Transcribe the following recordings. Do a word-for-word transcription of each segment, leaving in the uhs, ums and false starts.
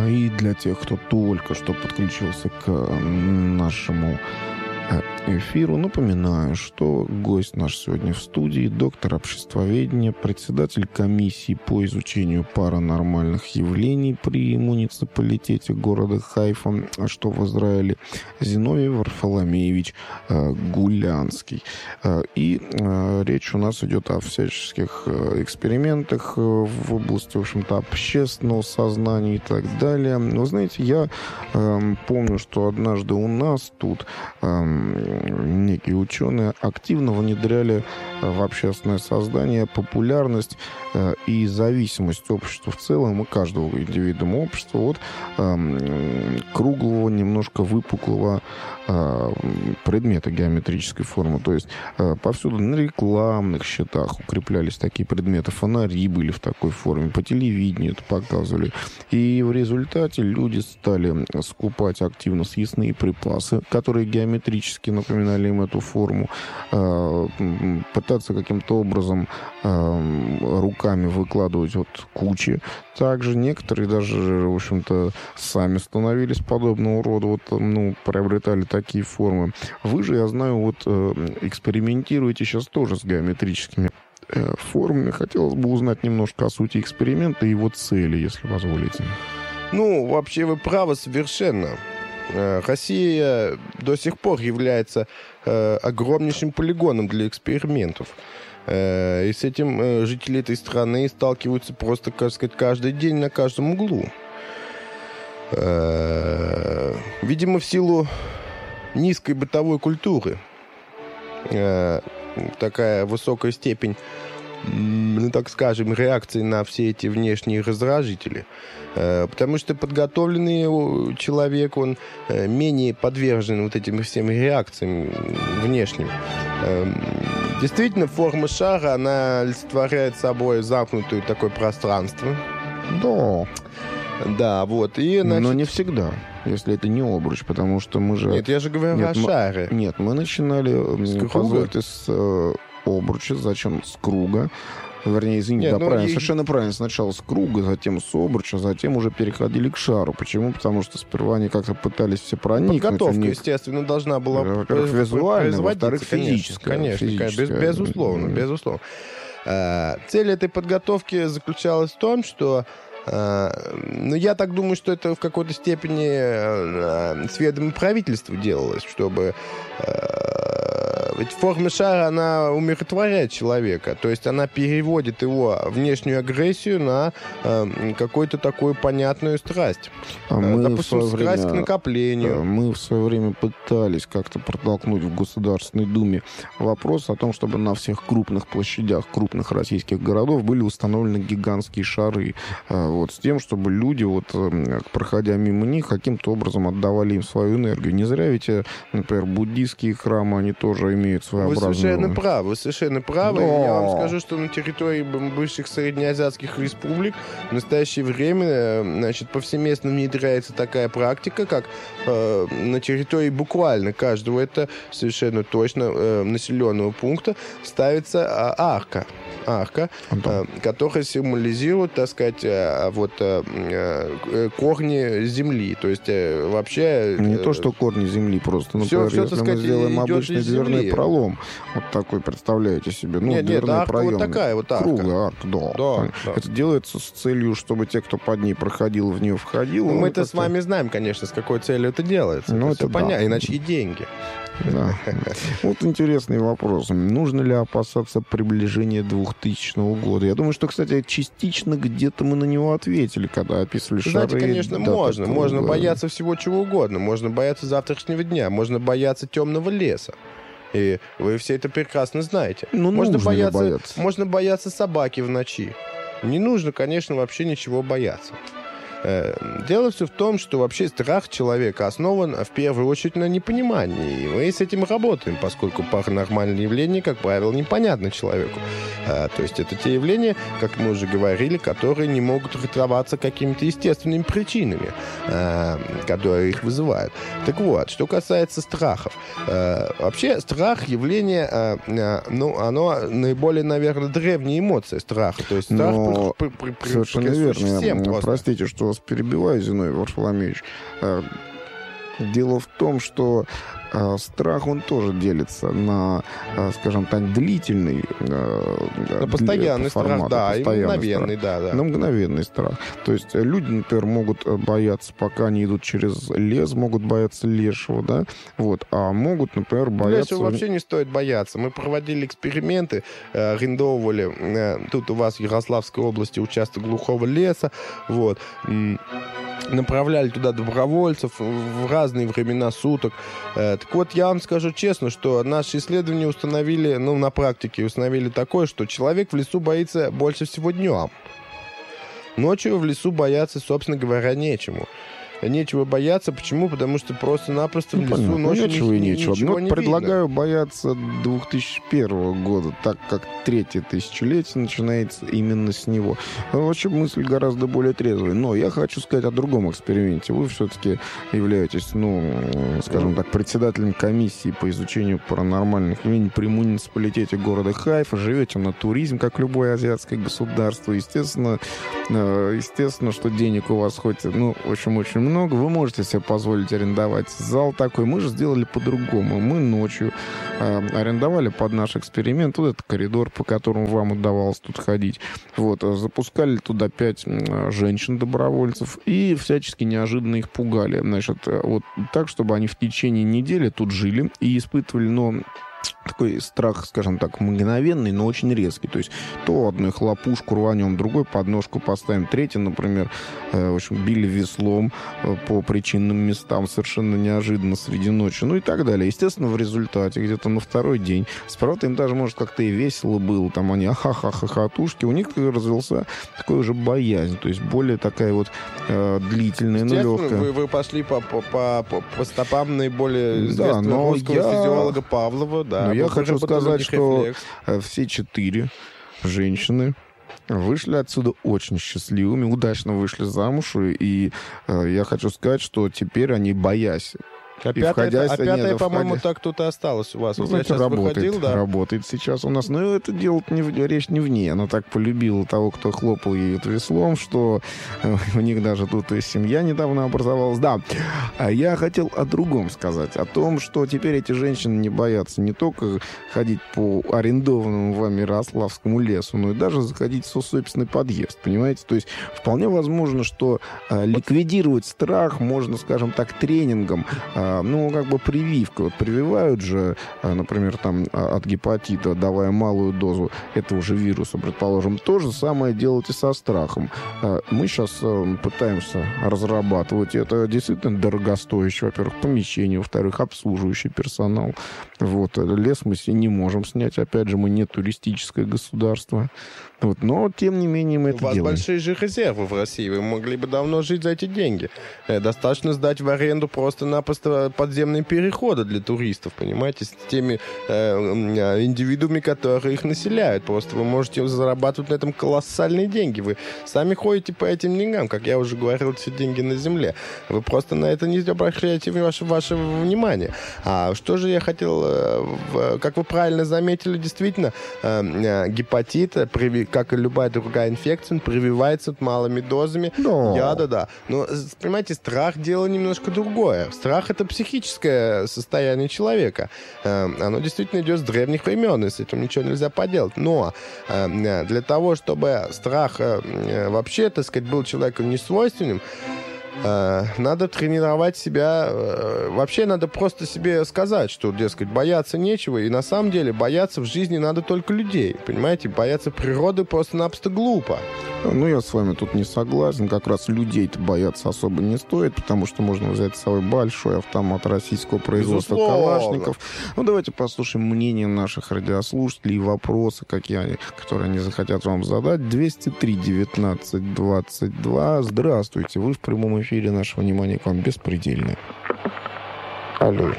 И для тех, кто только что подключился к нашему эфиру, напоминаю, что гость наш сегодня в студии — доктор обществоведения, председатель комиссии по изучению паранормальных явлений при муниципалитете города Хайфа, что в Израиле, Зиновий Варфоломеевич Гулянский. И речь у нас идет о всяческих экспериментах в области, в общем-то, общественного сознания и так далее. Вы знаете, я помню, что однажды у нас тут некие ученые активно внедряли в общественное сознание популярность и зависимость общества в целом и каждого индивидуума общества от круглого, немножко выпуклого предмета геометрической формы. То есть повсюду на рекламных счетах укреплялись такие предметы, фонари были в такой форме, по телевидению это показывали. И в результате люди стали скупать активно съестные припасы, которые геометрически напоминали им эту форму, пытаться каким-то образом руками выкладывать вот кучи. Также некоторые даже, в общем-то, сами становились подобного рода, вот, ну, приобретали такие формы. Вы же, я знаю, вот экспериментируете сейчас тоже с геометрическими формами. Хотелось бы узнать немножко о сути эксперимента и его цели, если позволите. Ну, вообще вы правы совершенно. Россия до сих пор является огромнейшим полигоном для экспериментов. И с этим жители этой страны сталкиваются просто, так сказать, каждый день на каждом углу. Видимо, в силу низкой бытовой культуры такая высокая степень, ну, так скажем, реакции на все эти внешние раздражители. Потому что подготовленный человек, он менее подвержен вот этим всем реакциям внешним. Действительно, форма шара, она олицетворяет собой замкнутое такое пространство. Да. Да, вот. И, значит... Но не всегда, если это не обруч, потому что мы же... Нет, я же говорю нет, о шаре. Мы... Нет, мы начинали, позвольте, с э, обруча, зачем с круга. Вернее, извините, Нет, да, ну, правильно, и... совершенно правильно. Сначала с круга, затем с обруча, затем уже переходили к шару. Почему? Потому что сперва они как-то пытались все проникнуть. Подготовка, них... естественно, должна была... Во-первых, визуально, во-вторых, физическая. Конечно, физическая. Без, безусловно, mm-hmm. безусловно. А, цель этой подготовки заключалась в том, что... Ну, я так думаю, что это в какой-то степени с ведома правительства делалось, чтобы... Ведь форма шара, она умиротворяет человека. То есть она переводит его внешнюю агрессию на э, какую-то такую понятную страсть. А мы Допустим, в страсть время, к накоплению. Мы в свое время пытались как-то протолкнуть в Государственной Думе вопрос о том, чтобы на всех крупных площадях крупных российских городов были установлены гигантские шары. Вот, с тем, чтобы люди, вот, проходя мимо них, каким-то образом отдавали им свою энергию. Не зря ведь, например, буддийские храмы, они тоже имеют своеобразную... Вы совершенно правы, вы совершенно правы. Но... Я вам скажу, что на территории бывших среднеазиатских республик в настоящее время, значит, повсеместно внедряется такая практика, как э, на территории буквально каждого, это совершенно точно, э, населенного пункта ставится э, арка. Арка, э, которая символизирует, так сказать, э, вот, э, э, корни земли. То есть э, вообще... Не э, то, что корни земли просто. Все, например, все, если так сказать, мы сделаем обычный дверной пролом, вот такой, представляете себе, ну, нет, дверной нет, арка проем. Вот такая вот арка. Круглая арка, да. Да, да. Это делается с целью, чтобы те, кто под ней проходил, в нее входил. Ну, мы-то это... с вами знаем, конечно, с какой целью это делается. Ну, это, это да. понятно, иначе и деньги. Да. Вот интересный вопрос. Нужно ли опасаться приближения двухтысячного года? Я думаю, что, кстати, частично где-то мы на него ответили, когда описывали шары. Знаете, конечно, да, можно. такого... Можно бояться всего чего угодно. Можно бояться завтрашнего дня. Можно бояться темного леса. И вы все это прекрасно знаете. Ну, можно бояться, бояться. можно бояться собаки в ночи. Не нужно, конечно, вообще ничего бояться. Дело все в том, что вообще страх человека основан в первую очередь на непонимании. И мы с этим работаем, поскольку паранормальные явления, как правило, непонятны человеку. То есть это те явления, как мы уже говорили, которые не могут ретроваться какими-то естественными причинами, которые их вызывают. Так вот, что касается страхов. Вообще страх явление, ну, оно наиболее, наверное, древняя эмоция страха. То есть страх Но... при, при, при, совершенно верно. всем просто. Простите, что вас перебиваю, Зиновий Варфоломеевич. Дело в том, что э, страх, он тоже делится на, э, скажем так, длительный э, на постоянный формата, страх, да, постоянный и мгновенный, страх, да, да. на мгновенный страх. То есть люди, например, могут бояться, пока они идут через лес, могут бояться лешего, да, вот, а могут, например, бояться... Лешего вообще не стоит бояться. Мы проводили эксперименты, э, арендовывали, э, тут у вас в Ярославской области участок глухого леса, вот, направляли туда добровольцев в разные времена суток. Так вот, я вам скажу честно, что наши исследования установили, ну, на практике установили такое, что человек в лесу боится больше всего днем. Ночью в лесу бояться, собственно говоря, нечему. Нечего бояться. Почему? Потому что просто-напросто в ну, лесу понятно. ночью нечего и ни, нечего. ничего Но не предлагаю видно. бояться две тысячи первого года, так как третье тысячелетие начинается именно с него. Вообще мысль гораздо более трезвая. Но я хочу сказать о другом эксперименте. Вы все-таки являетесь, ну, скажем так, председателем комиссии по изучению паранормальных явлений при муниципалитете города Хайфа. Живете на туризм, как любое азиатское государство. Естественно, естественно, что денег у вас хоть, ну, очень-очень много, вы можете себе позволить арендовать зал такой. Мы же сделали по-другому. Мы ночью э, арендовали под наш эксперимент вот этот коридор, по которому вам удавалось тут ходить. Вот, запускали туда пять э, женщин-добровольцев и всячески неожиданно их пугали. Значит, вот так, чтобы они в течение недели тут жили и испытывали, ну, такой страх, скажем так, мгновенный, но очень резкий. То есть то одну хлопушку рванем, другой подножку поставим, третий, например, э, в общем, били веслом э, по причинным местам совершенно неожиданно среди ночи, ну и так далее. Естественно, в результате где-то на второй день, справа им даже, может, как-то и весело было, там они ахаха-хохотушки, у них развился такой уже боязнь, то есть более такая вот э, длительная, но легкая. Вы, вы пошли по, по, по, по стопам наиболее известного да, русского я... физиолога Павлова, да. Но я хочу сказать, что рефлекс. все четыре женщины вышли отсюда очень счастливыми, удачно вышли замуж, и э, я хочу сказать, что теперь они, боясь... А пятая, а пятая, нет, по-моему, входя... так тут и осталось у вас. Ну, Вот знаете, я сейчас работает, выходил, да. работает сейчас у нас. Но это дело не в, речь не в ней. Она так полюбила того, кто хлопал ей это веслом, что у них даже тут и семья недавно образовалась. Да, а я хотел о другом сказать. О том, что теперь эти женщины не боятся не только ходить по арендованному вами Ярославскому лесу, но и даже заходить в свой собственный подъезд. Понимаете? То есть вполне возможно, что а, ликвидировать страх можно, скажем так, тренингом, а, ну, как бы прививка. Вот прививают же, например, там от гепатита, давая малую дозу этого же вируса, предположим. То же самое делать и со страхом. Мы сейчас пытаемся разрабатывать. Это действительно дорогостоящее, во-первых, помещение, во-вторых, обслуживающий персонал. Вот. Лес мы себе не можем снять. Опять же, мы не туристическое государство. Вот. Но, тем не менее, мы это делаем. У вас большие же резервы в России. Вы могли бы давно жить за эти деньги. Достаточно сдать в аренду просто-напросто подземные переходы для туристов, понимаете, с теми э, индивидуумами, которые их населяют. Просто вы можете зарабатывать на этом колоссальные деньги. Вы сами ходите по этим деньгам, как я уже говорил, все деньги на земле. Вы просто на это не обращаете ваше, ваше внимание. А что же я хотел, э, как вы правильно заметили, действительно, э, гепатит, как и любая другая инфекция, прививается малыми дозами Но... яда, да. Но, понимаете, страх — дело немножко другое. Страх — это психическое состояние человека. Оно действительно идет с древних времен, и с этим ничего нельзя поделать. Но для того, чтобы страх вообще, так сказать, был человеку несвойственным, надо тренировать себя. Вообще надо просто себе сказать, что, дескать, бояться нечего. И на самом деле бояться в жизни надо только людей. Понимаете? Бояться природы просто-напросто глупо. Ну, я с вами тут не согласен. Как раз людей-то бояться особо не стоит, потому что можно взять с собой большой автомат российского производства Калашников. Ну, давайте послушаем мнение наших радиослушателей и вопросы, какие они, которые они захотят вам задать. двести три девятнадцать двадцать два. Здравствуйте. Вы в прямом эфире. Наше внимание к вам беспредельное. Алло.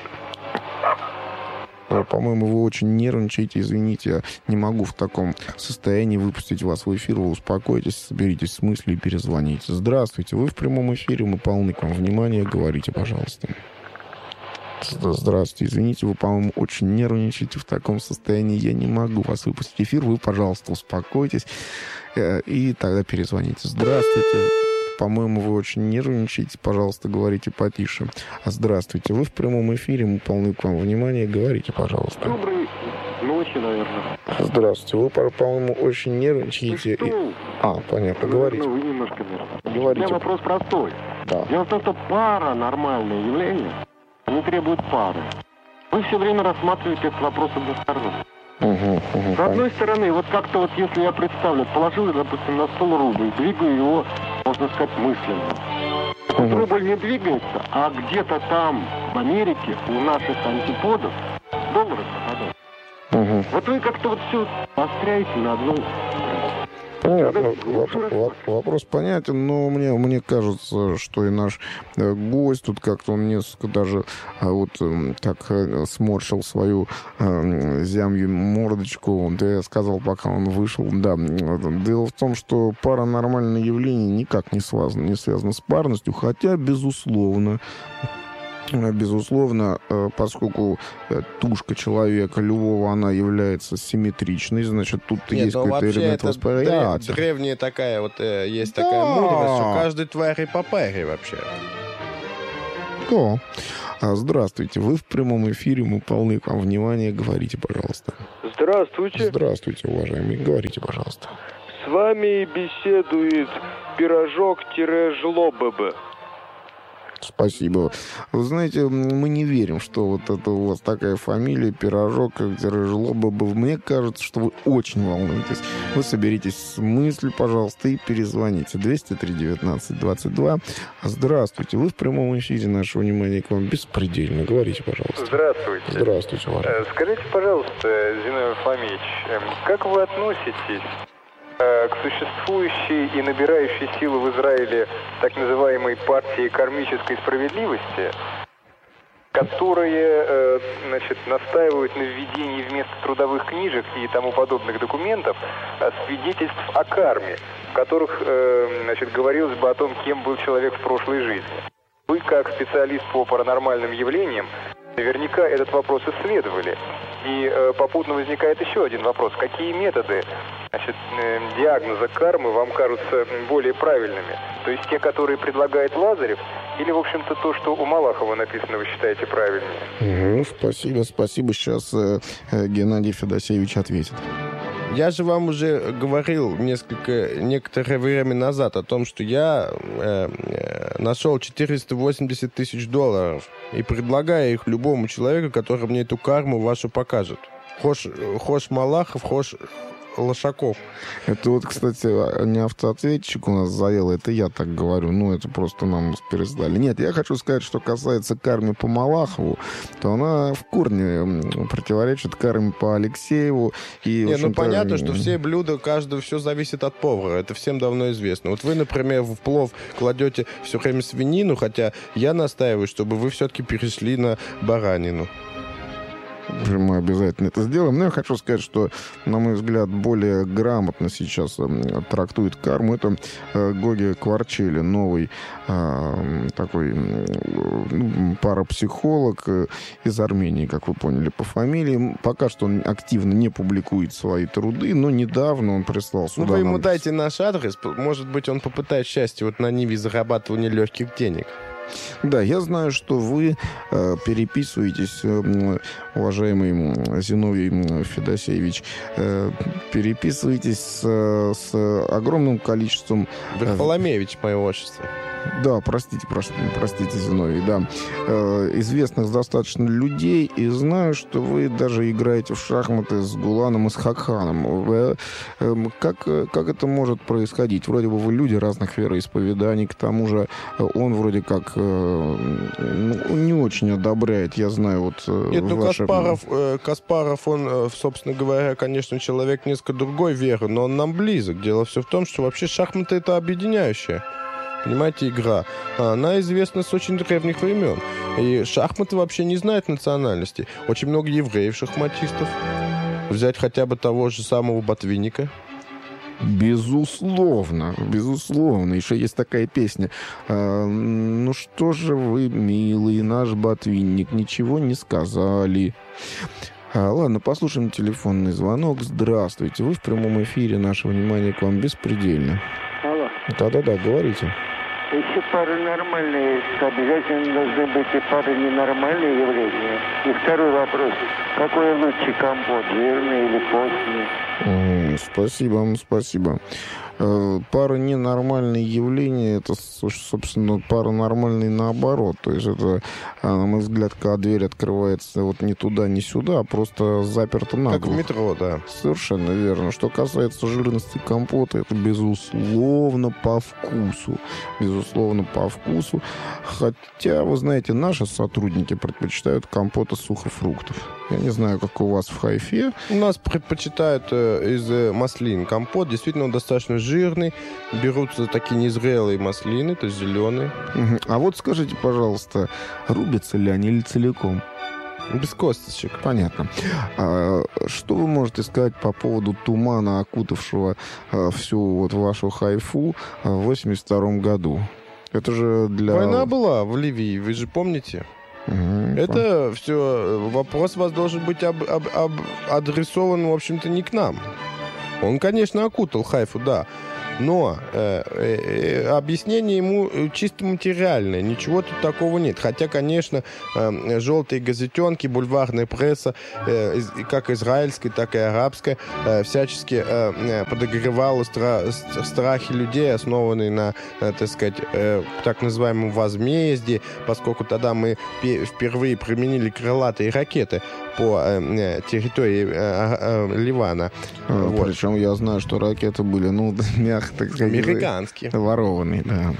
По-моему, вы очень нервничаете, извините, я не могу в таком состоянии выпустить вас в эфир. Вы успокойтесь, соберитесь с мыслью и перезвоните. Здравствуйте, вы в прямом эфире, мы полны к вам внимания, говорите, пожалуйста. Здравствуйте, извините, вы, по-моему, очень нервничаете в таком состоянии, я не могу вас выпустить в эфир, вы, пожалуйста, успокойтесь и тогда перезвоните. Здравствуйте. по-моему, вы очень нервничаете. Пожалуйста, говорите потише. Здравствуйте. Вы в прямом эфире. Мы полны к вам внимания. Говорите, пожалуйста. Доброй ночи, наверное. Здравствуйте. Вы, по-моему, очень нервничаете. Что? И... А, понятно. Говорите. Ну, вы немножко нервны. У Говорите. меня вопрос простой. Да. Дело в том, что пара — нормальное явление, они требуют пары. Вы все время рассматриваете этот вопрос односторонне. Угу, угу, С одной стороны, вот как-то вот если я представлю, положил, допустим, на стол рубль, двигаю его, можно сказать, мысленно. Вот Угу. рубль не двигается, а где-то там, в Америке, у наших антиподов, доллары пропадают. Угу. Вот вы как-то вот все постряете на одной. Понятно. Воп- воп- Вопрос понятен, но мне, мне кажется, что и наш э, гость тут как-то он несколько даже а, вот э, так э, сморщил свою э, зямью мордочку. Да, я сказал, пока он вышел. Да, дело в том, что паранормальное явление никак не связано, не связано с парностью, хотя, безусловно, Безусловно, поскольку тушка человека любого, она является симметричной, значит, тут Нет, есть ну какой-то вообще элемент это восприятия. древ- древняя такая вот, э, есть Да. такая мудрость, что каждой твари по паре вообще. Да. А, Здравствуйте, вы в прямом эфире, мы полны к вам внимания. Говорите, пожалуйста. Здравствуйте. Здравствуйте, уважаемый. Говорите, пожалуйста. С вами беседует пирожок-жлобб. Спасибо. Вы знаете, мы не верим, что вот это у вас такая фамилия, Пирожок, Жлоба. Мне кажется, что вы очень волнуетесь. Вы соберитесь с мыслью, пожалуйста, и перезвоните. двести три девятнадцать двадцать два. Здравствуйте. Вы в прямом эфире. Наше внимание к вам беспредельно. Говорите, пожалуйста. Здравствуйте. Здравствуйте, уважаемый. Э, Скажите, пожалуйста, Зиновий Фомич, эм, как вы относитесь э, к существующей и набирающей силу в Израиле так называемой партии кармической справедливости, которые э, значит, настаивают на введении вместо трудовых книжек и тому подобных документов э, свидетельств о карме, в которых э, значит, говорилось бы о том, кем был человек в прошлой жизни? Вы, как специалист по паранормальным явлениям, наверняка этот вопрос исследовали. И э, попутно возникает еще один вопрос. Какие методы значит, э, диагноза кармы вам кажутся более правильными? То есть те, которые предлагает Лазарев, или, в общем-то, то, что у Малахова написано, вы считаете правильнее? Угу, спасибо, спасибо. Сейчас э, э, Геннадий Федосеевич ответит. Я же вам уже говорил несколько, некоторое время назад о том, что я э, э, нашел четыреста восемьдесят тысяч долларов и предлагаю их любому человеку, который мне эту карму вашу покажет. Хош, хош Малахов, хош Лошаков. Это вот, кстати, не автоответчик у нас заел, это я так говорю. Ну, это просто нам пересдали. Нет, я хочу сказать, что касается кармы по Малахову, то она в корне противоречит карме по Алексееву. И, Не, ну понятно, что все блюда, каждого, все зависит от повара. Это всем давно известно. Вот вы, например, в плов кладете все время свинину, хотя я настаиваю, чтобы вы все-таки перешли на баранину. Мы обязательно это сделаем. Но я хочу сказать, что, на мой взгляд, более грамотно сейчас э, трактует карму. Это э, Гоги Кварчели, новый э, такой э, парапсихолог э, из Армении, как вы поняли по фамилии. Пока что он активно не публикует свои труды, но недавно он прислал сюда... Ну, вы ему нам... дайте наш адрес. Может быть, он попытает счастье вот на ниве зарабатывания легких денег. Да, я знаю, что вы э, переписываетесь, э, уважаемый Зиновий Федосеевич, э, переписываетесь с, с огромным количеством... Варфоломеевич, мое отчество. Да, простите, простите, простите, Зиновий, да. Э, известных достаточно людей, и знаю, что вы даже играете в шахматы с Гуланом и с Хакханом. Вы, э, как, как это может происходить? Вроде бы вы люди разных вероисповеданий, к тому же он вроде как э, ну, не очень одобряет, я знаю, вот... Нет, ну ваше... Каспаров, э, Каспаров, он, э, собственно говоря, конечно, человек несколько другой веры, но он нам близок. Дело все в том, что вообще шахматы — это объединяющее. Понимаете, игра. Она известна с очень древних времен. И шахматы вообще не знают национальности. Очень много евреев-шахматистов. Взять хотя бы того же самого Ботвинника. Безусловно, безусловно. Еще есть такая песня. А, ну что же вы, милый наш Ботвинник, ничего не сказали. А, ладно, послушаем телефонный звонок. Здравствуйте. Вы в прямом эфире. Наше внимание к вам беспредельно. Алло. Да-да-да, говорите. Если паранормальные, то обязательно должны быть и параненормальные явления. И второй вопрос. Какой лучше компот, жирный или постный? Спасибо, спасибо. Параненормальные явления, это, собственно, паранормальные наоборот. То есть это, на мой взгляд, когда дверь открывается вот не туда, не сюда, а просто заперта наглухо. Как в метро, да. Совершенно верно. Что касается жирности компота, это безусловно по вкусу. Безусловно по вкусу. Хотя, вы знаете, наши сотрудники предпочитают компоты сухофруктов. Я не знаю, как у вас в Хайфе. У нас предпочитают э, из э, маслин компот. Действительно, он достаточно жирный. Берутся такие незрелые маслины, то есть зеленые. Угу. А вот скажите, пожалуйста, рубятся ли они или целиком? Без косточек. Понятно. А, что вы можете сказать по поводу тумана, окутавшего а, всю вот вашу Хайфу а, в восемьдесят втором году? Это же для... Война была в Ливии, вы же помните? Угу, Это все, вопрос у вас должен быть об, об, об, адресован, в общем-то, не к нам. Он, конечно, окутал Хайфу, да. Но э, э, объяснение ему чисто материальное. Ничего тут такого нет. Хотя, конечно, э, желтые газетенки, бульварная пресса, э, из, как израильская, так и арабская, э, всячески э, подогревала стра- страхи людей, основанные на, э, так сказать, э, так называемом возмездии, поскольку тогда мы пе- впервые применили крылатые ракеты по э, территории э, э, Ливана. А, Вот. Причем я знаю, что ракеты были, ну, мягко так сказать, Американские. ворованные, да.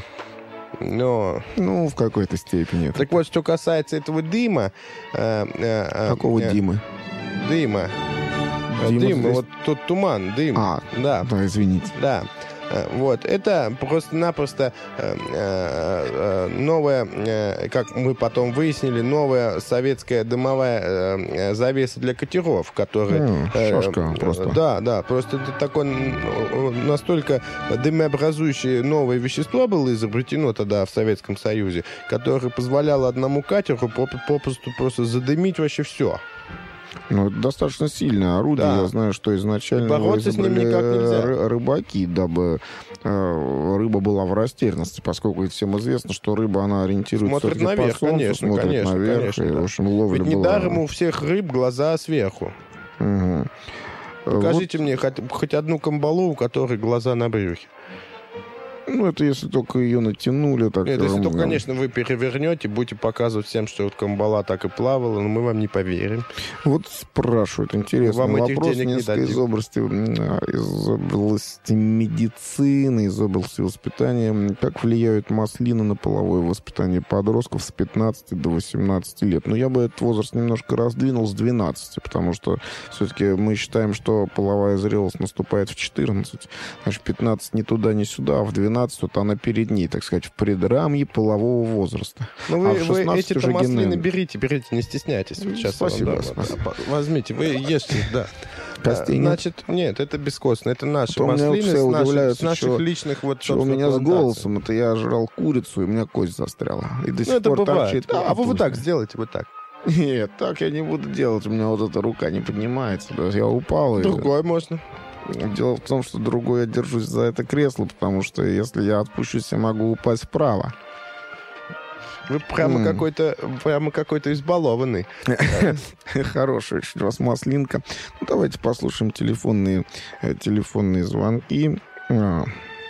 Но... Ну, в какой-то степени. Так вот, что касается этого дыма... Э, э, Какого э, Димы? Дыма. Дима Дым, здесь? вот тут туман, дым. А, да. да, извините. Да. Э, Вот, это просто-напросто э, э, новая, э, как мы потом выяснили, новая советская дымовая э, завеса для катеров, которая... М, э, шашка э, просто. Да, да, просто это такое н- настолько дымообразующее новое вещество было изобретено тогда в Советском Союзе, которое позволяло одному катеру поп- попросту просто задымить вообще все. Ну, это достаточно сильное орудие. Да. Я знаю, что изначально его Бороться с ним изобрели никак нельзя. ры- рыбаки, дабы э, рыба была в растерянности, поскольку ведь всем известно, что рыба, она ориентируется Смотрит всё-таки наверх, по солнцу, конечно, смотрит конечно, наверх, конечно, и, да. в общем, ловля Ведь была... недаром у всех рыб глаза сверху. Угу. Покажите мне хоть, хоть одну камбалу, у которой глаза на брюхе. Ну, это если только ее натянули. Так, Нет, если э, только, ну, конечно, вы перевернете, будете показывать всем, что вот камбала так и плавала, но мы вам не поверим. Вот спрашивают, интересный Вам этих вопрос, денег не несколько дадим. из области, м, из области медицины, из области воспитания. Как влияют маслины на половое воспитание подростков с пятнадцати до восемнадцати лет? Ну, я бы этот возраст немножко раздвинул с двенадцати, потому что все-таки мы считаем, что половая зрелость наступает в четырнадцать. Значит, пятнадцать ни туда, ни сюда, а в двенадцать вот она перед ней, так сказать, в предрамье полового возраста. Ну, А вы, в вы шестнадцать эти-то уже маслины генерально. берите, берите, не стесняйтесь. Вот сейчас Спасибо, я вам дам, спасибо. да, возьмите, вы ешьте, да. Костей нет? Значит, нет, это бескостно, это наши А то у меня маслины все с наших, удивляются, с наших что- личных вот, Что у собственно, меня с плантаций. голосом, это я жрал курицу, и у меня кость застряла. И до Ну, сих это пор бывает. торчит. Да, а вы вот пусть. так сделайте, вот так. Нет, так я не буду делать. У меня вот эта рука не поднимается. То есть я упал. И... Другой можно. Дело в том, что другой я держусь за это кресло, потому что если я отпущусь, я могу упасть вправо. Вы прямо М. какой-то, прямо какой-то избалованный. Хорошая очень у вас маслинка. Ну, давайте послушаем телефонные, э, телефонные звонки. А.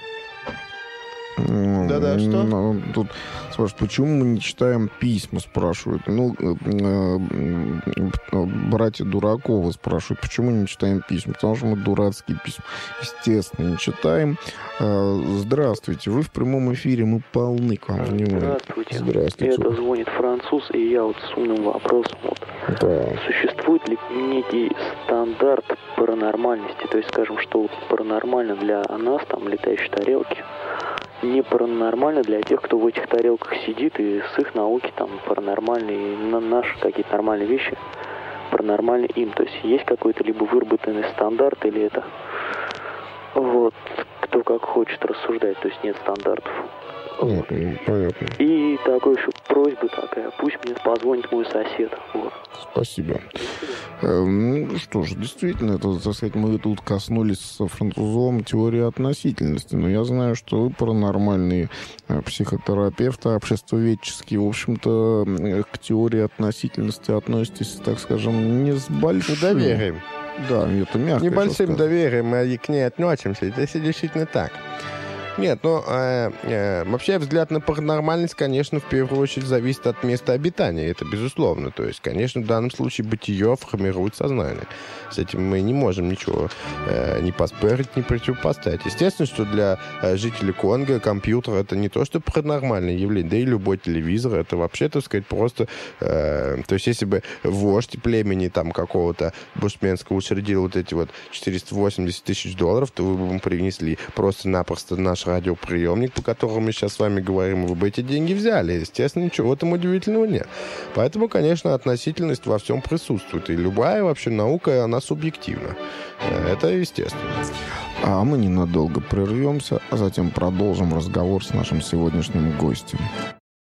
Ну, Да-да, что? ну, Тут спрашивают, почему мы не читаем письма, спрашивают. Ну, э, э, братья Дураковы спрашивают, почему не читаем письма. Потому что мы дурацкие письма, естественно, не читаем. Э, Здравствуйте, вы в прямом эфире, мы полны к вам внимания. Здравствуйте. Здравствуйте. Это звонит француз, и я вот с умным вопросом. Вот. Да. Существует ли некий стандарт паранормальности? То есть, скажем, что паранормально для нас, там, летающие тарелки, не паранормально для тех, кто в этих тарелках сидит, и с их науки там паранормальные, на наши какие-то нормальные вещи паранормальны им. То есть есть какой-то либо выработанный стандарт, или это вот кто как хочет рассуждать, то есть нет стандартов. Понятно, понятно. И такой еще просьба такая, пусть мне позвонит мой сосед. Вот. Спасибо. Ну что ж, действительно, это, так сказать, мы тут коснулись с французом теории относительности, но я знаю, что вы паранормальные психотерапевты, обществоведческие, в общем-то, к теории относительности относитесь, так скажем, не с большим доверием. Да, это мягко. Небольшим доверием мы к ней относимся. Это действительно так. Нет, ну, э, э, вообще взгляд на паранормальность, конечно, в первую очередь зависит от места обитания, это безусловно. То есть, конечно, в данном случае бытие формирует сознание. С этим мы не можем ничего э, ни поспорить, ни противопоставить. Естественно, что для э, жителей Конго компьютер — это не то, что паранормальное явление, да и любой телевизор — это вообще, так сказать, просто... Э, то есть, если бы вождь племени там какого-то бушменского учредил вот эти вот четыреста восемьдесят тысяч долларов, то вы бы ему принесли просто-напросто наш радиоприемник, по которому мы сейчас с вами говорим, вы бы эти деньги взяли. Естественно, ничего в этом удивительного нет. Поэтому, конечно, относительность во всем присутствует. И любая вообще наука, она субъективна. Это естественно. А мы ненадолго прервемся, а затем продолжим разговор с нашим сегодняшним гостем.